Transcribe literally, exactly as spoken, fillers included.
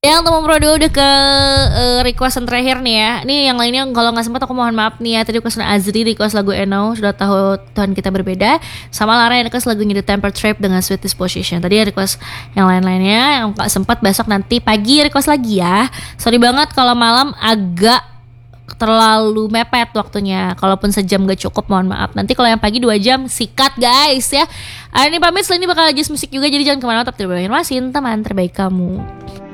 Yang teman Prodo udah ke uh, requestan terakhir nih ya. Ini yang lainnya kalau nggak sempat aku mohon maaf nih ya. Tadi requestan Azri request lagu Eno, sudah tahu Tuhan kita berbeda. Sama Lara yang request lagunya The Temper Trap dengan Sweet Disposition. Tadi request yang lain-lainnya yang nggak sempat, besok nanti pagi request lagi ya. Sorry banget kalau malam agak terlalu mepet waktunya. Kalaupun sejam gak cukup, mohon maaf. Nanti kalau yang pagi dua jam sikat guys ya. Ah, ini pamit, selain ini bakal just musik juga, jadi jangan kemana-mana, tetap terbaik, teman terbaik kamu.